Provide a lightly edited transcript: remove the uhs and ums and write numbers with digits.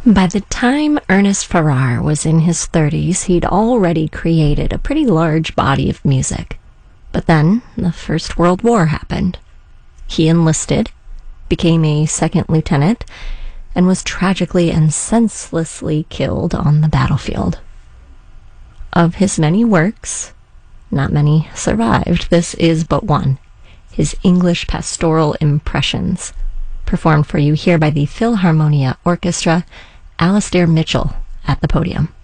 By the time Ernest Farrar was in his 30s, he'd already created a pretty large body of music. But then the First World War happened. He enlisted, became a second lieutenant, and was tragically and senselessly killed on the battlefield. Of his many works, not many survived. This is but one, his English Pastoral Impressions, performed for you here by the Philharmonia Orchestra, Alastair Mitchell at the podium.